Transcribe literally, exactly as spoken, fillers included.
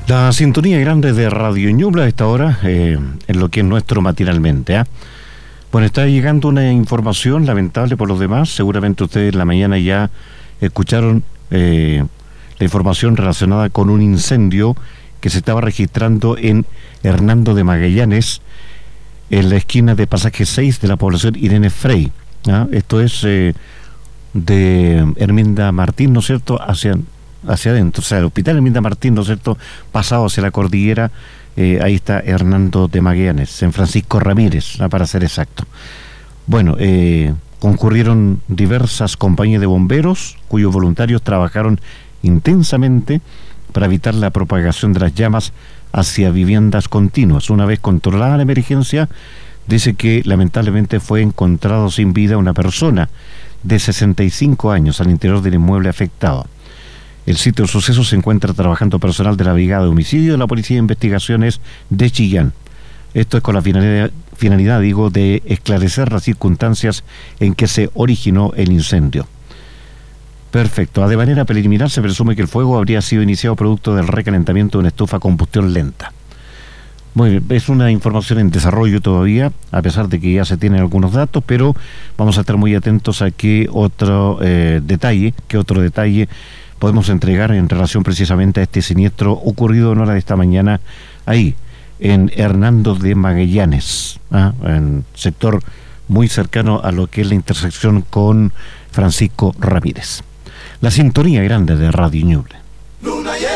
La sintonía grande de Radio Ñuble a esta hora, eh, en lo que es nuestro matinalmente. ¿eh? Bueno, está llegando una información lamentable por los demás. Seguramente ustedes en la mañana ya escucharon eh, la información relacionada con un incendio que se estaba registrando en Hernando de Magallanes, en la esquina de Pasaje seis de la población Irene Frey. ¿eh? Esto es eh, de Herminda Martín, ¿no es cierto?, hacia... hacia adentro, o sea, el hospital Herminda Martín, ¿no es cierto?, pasado hacia la cordillera, eh, ahí está Hernando de Magallanes, en Francisco Ramírez, para ser exacto. Bueno, eh, concurrieron diversas compañías de bomberos, cuyos voluntarios trabajaron intensamente para evitar la propagación de las llamas hacia viviendas continuas. Una vez controlada la emergencia, dice que lamentablemente fue encontrado sin vida una persona de sesenta y cinco años al interior del inmueble afectado. El sitio del suceso se encuentra trabajando personal de la Brigada de Homicidio de la Policía de Investigaciones de Chillán. Esto es con la finalidad, finalidad, digo, de esclarecer las circunstancias en que se originó el incendio. Perfecto. De manera preliminar se presume que el fuego habría sido iniciado producto del recalentamiento de una estufa a combustión lenta. Muy bien, es una información en desarrollo todavía, a pesar de que ya se tienen algunos datos, pero vamos a estar muy atentos a qué otro eh, detalle, qué otro detalle podemos entregar en relación precisamente a este siniestro ocurrido en hora de esta mañana ahí, en Hernando de Magallanes, ¿eh? en sector muy cercano a lo que es la intersección con Francisco Ramírez. La sintonía grande de Radio Ñuble.